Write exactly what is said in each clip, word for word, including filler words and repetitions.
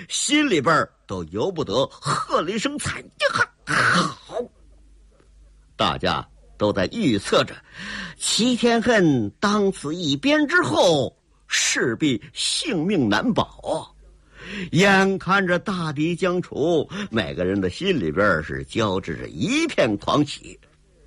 心里边都由不得喝了一声惨叫。好，大家都在预测着齐天恨当此一鞭之后势必性命难保啊！眼看着大敌将除，每个人的心里边是交织着一片狂喜。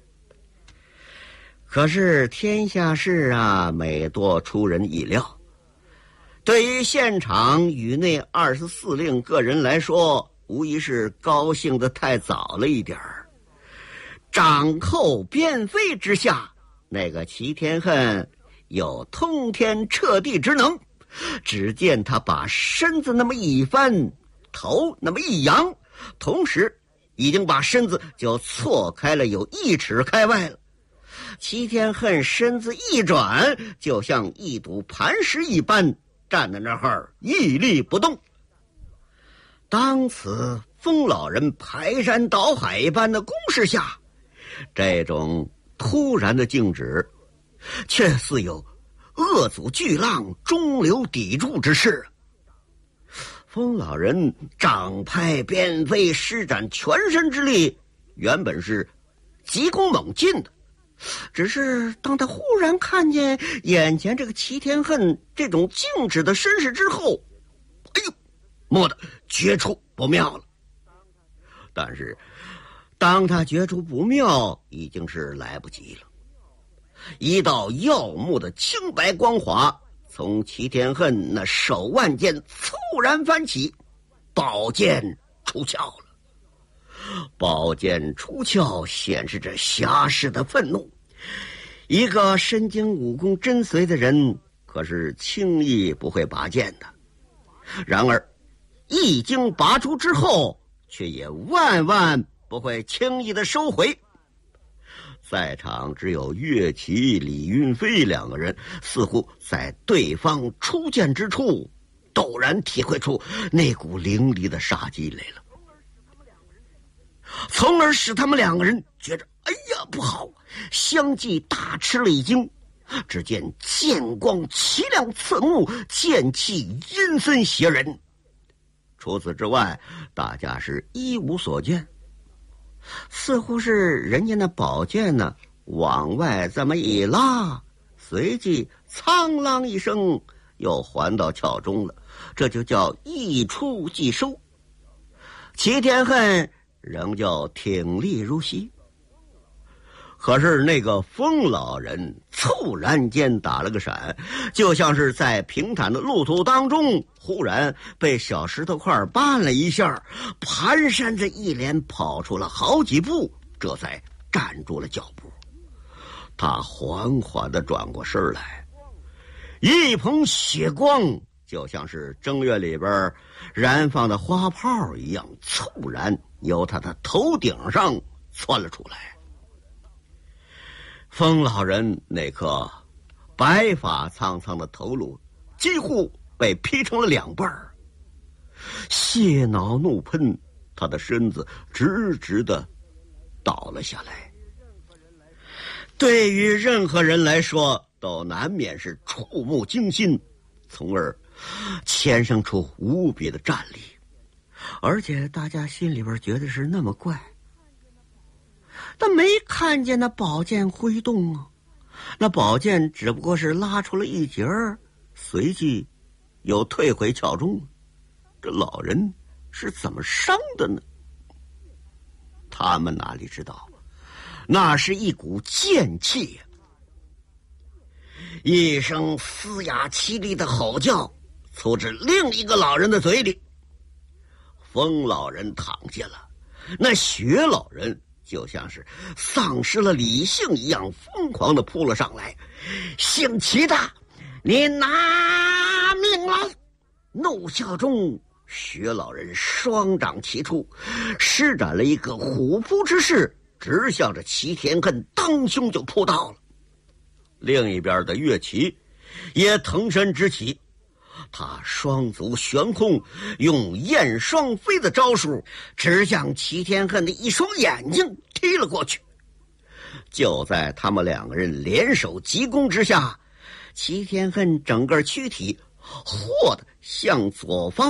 可是天下事啊，每多出人意料。对于现场与内二十四令个人来说，无疑是高兴得太早了一点儿。掌扣鞭飞之下，那个齐天恨有通天彻地之能。只见他把身子那么一翻，头那么一扬，同时已经把身子就错开了有一尺开外了。齐天恨身子一转，就像一堵磐石一般站在那儿屹立不动。当此风老人排山倒海一般的攻势下，这种突然的静止却似有恶阻巨浪中流砥柱之势。风老人掌拍鞭飞，施展全身之力，原本是急攻猛进的，只是当他忽然看见眼前这个齐天恨这种静止的身势之后，哎呦，蓦地觉出不妙了。但是当他觉出不妙，已经是来不及了。一道耀目的青白光华从齐天恨那手腕间猝然翻起，宝剑出鞘了。宝剑出鞘显示着侠士的愤怒。一个身经武功真髓的人可是轻易不会拔剑的，然而一经拔出之后，却也万万不会轻易的收回。在场只有岳奇、李云飞两个人，似乎在对方出剑之处陡然体会出那股凌厉的杀机来了，从而使他们两个人觉着哎呀不好，相继大吃了一惊。只见剑光奇亮刺目，剑气阴森邪人。除此之外，大家是一无所见。似乎是人家那宝剑呢往外这么一拉，随即苍啷一声又还到鞘中了，这就叫一出即收。齐天恨仍旧挺立如昔。可是那个风老人猝然间打了个闪，就像是在平坦的路途当中忽然被小石头块绊了一下，蹒跚着一连跑出了好几步，这才站住了脚步。他缓缓地转过身来，一捧血光就像是正月里边燃放的花炮一样，猝然由他的头顶上窜了出来。风老人那颗白发苍苍的头颅几乎被劈成了两半，血脑怒喷，他的身子直直的倒了下来。对于任何人来说，都难免是触目惊心，从而牵生出无比的战栗。而且大家心里边觉得是那么怪，但没看见那宝剑挥动啊，那宝剑只不过是拉出了一截儿，随即又退回鞘中。这老人是怎么伤的呢？他们哪里知道，那是一股剑气呀！一声嘶哑凄厉的吼叫出自另一个老人的嘴里。风老人躺下了，那雪老人就像是丧失了理性一样，疯狂地扑了上来。姓齐的，你拿命来！怒啸中，雪老人双掌齐出，施展了一个虎扑之势，直向着齐天恨当胸就扑到了。另一边的岳奇也腾身直起，他双足悬空，用燕双飞的招数直向齐天恨的一双眼睛踢了过去。就在他们两个人联手急攻之下，齐天恨整个躯体霍地向左方